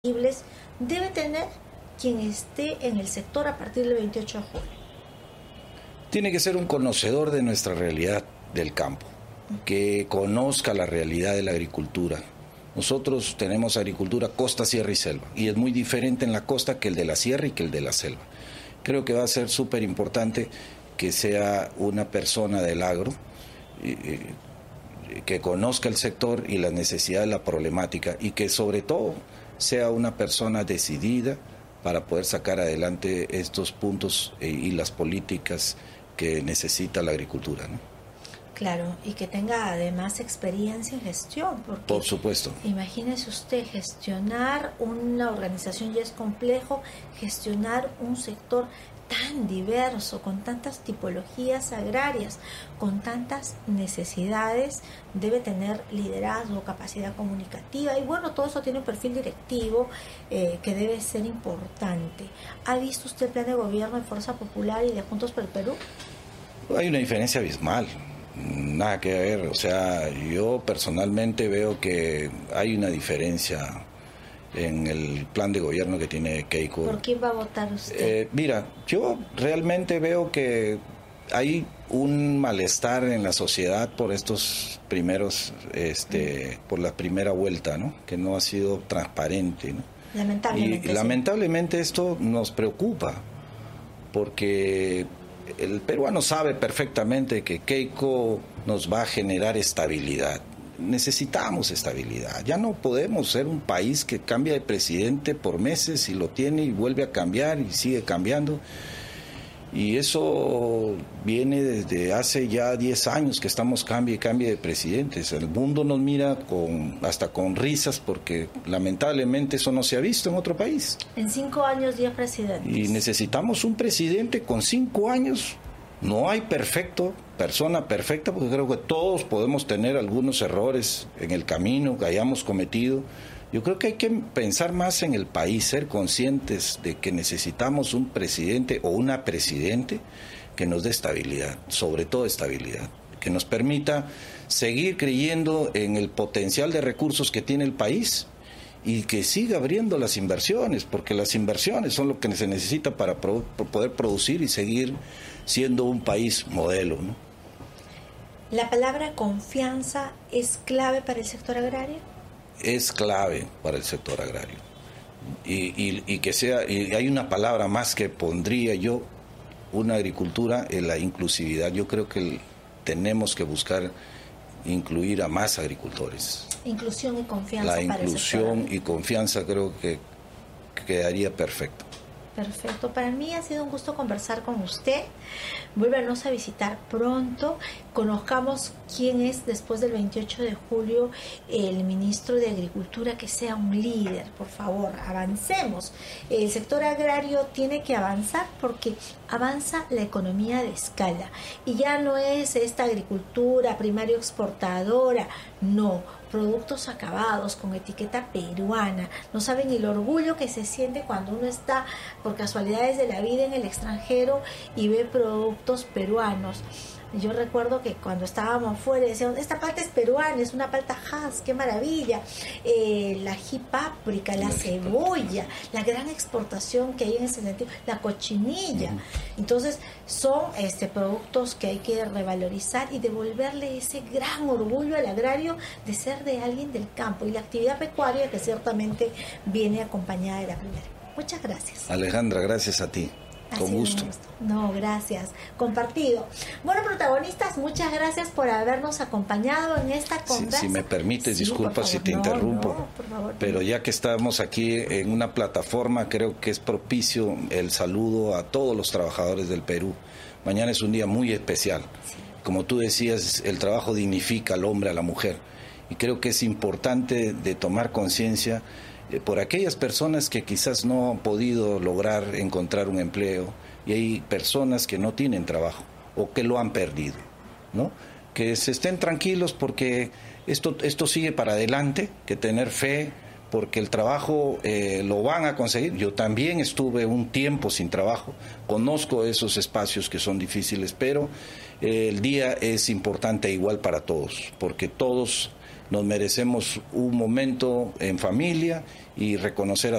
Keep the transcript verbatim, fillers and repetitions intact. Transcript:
debe tener quien esté en el sector a partir del veintiocho de julio? Tiene que ser un conocedor de nuestra realidad del campo, que conozca la realidad de la agricultura. Nosotros tenemos agricultura costa, sierra y selva, y es muy diferente en la costa que el de la sierra y que el de la selva. Creo que va a ser súper importante que sea una persona del agro, eh, que conozca el sector y la necesidad de la problemática, y que sobre todo sea una persona decidida para poder sacar adelante estos puntos eh, y las políticas que necesita la agricultura, ¿no? Claro, y que tenga además experiencia en gestión, porque por supuesto. Imagínese usted, gestionar una organización ya es complejo, gestionar un sector tan diverso, con tantas tipologías agrarias, con tantas necesidades, debe tener liderazgo, capacidad comunicativa, y bueno, todo eso tiene un perfil directivo eh, que debe ser importante. ¿Ha visto usted el plan de gobierno de Fuerza Popular y de Juntos por el Perú? Hay una diferencia abismal, nada que ver, o sea, yo personalmente veo que hay una diferencia en el plan de gobierno que tiene Keiko. ¿Por quién va a votar usted? Eh, mira, yo realmente veo que hay un malestar en la sociedad por estos primeros, este, mm. por la primera vuelta, ¿no? Que no ha sido transparente, ¿no? Lamentablemente. Y, y lamentablemente esto nos preocupa, porque el peruano sabe perfectamente que Keiko nos va a generar estabilidad. Necesitamos estabilidad, ya no podemos ser un país que cambia de presidente por meses y lo tiene y vuelve a cambiar y sigue cambiando, y eso viene desde hace ya diez años que estamos cambie y cambie de presidentes. El mundo nos mira con hasta con risas, porque lamentablemente eso no se ha visto en otro país. En cinco años diez presidentes. Y necesitamos un presidente con cinco años. No hay perfecto, persona perfecta, porque creo que todos podemos tener algunos errores en el camino que hayamos cometido. Yo creo que hay que pensar más en el país, ser conscientes de que necesitamos un presidente o una presidente que nos dé estabilidad, sobre todo estabilidad, que nos permita seguir creyendo en el potencial de recursos que tiene el país y que siga abriendo las inversiones, porque las inversiones son lo que se necesita para pro- poder producir y seguir siendo un país modelo, ¿no? ¿La palabra confianza es clave para el sector agrario? Es clave para el sector agrario. Y, y, y que sea, y hay una palabra más que pondría yo, una agricultura en la inclusividad. Yo creo que el, tenemos que buscar incluir a más agricultores. Inclusión y confianza. La para inclusión el sector. y confianza creo que quedaría perfecto. Perfecto, para mí ha sido un gusto conversar con usted. Vuélvanos a visitar pronto, conozcamos quién es después del veintiocho de julio el ministro de Agricultura, que sea un líder, por favor, avancemos. El sector agrario tiene que avanzar porque avanza la economía de escala y ya no es esta agricultura primario exportadora, no, productos acabados con etiqueta peruana. No saben el orgullo que se siente cuando uno está por casualidades de la vida en el extranjero y ve productos peruanos. Yo recuerdo que cuando estábamos fuera decíamos, esta palta es peruana, es una palta Hass, qué maravilla. Eh, la ají páprica, la cebolla, la gran exportación que hay en ese sentido, la cochinilla. Entonces son este productos que hay que revalorizar y devolverle ese gran orgullo al agrario de ser de alguien del campo, y la actividad pecuaria que ciertamente viene acompañada de la primera. Muchas gracias. Alejandra, gracias a ti. Con gusto. gusto. No, gracias. Compartido. Bueno, protagonistas, muchas gracias por habernos acompañado en esta conversa. Si, si me permites, sí, disculpa si te no, interrumpo, no, por favor, pero no. Ya que estamos aquí en una plataforma, creo que es propicio el saludo a todos los trabajadores del Perú. Mañana es un día muy especial. Sí. Como tú decías, el trabajo dignifica al hombre, a la mujer. Y creo que es importante de tomar conciencia por aquellas personas que quizás no han podido lograr encontrar un empleo, y hay personas que no tienen trabajo o que lo han perdido, ¿no? Que se estén tranquilos porque esto, esto sigue para adelante, que tener fe, porque el trabajo eh, lo van a conseguir. Yo también estuve un tiempo sin trabajo, conozco esos espacios que son difíciles, pero eh, el día es importante igual para todos, porque todos nos merecemos un momento en familia y reconocer a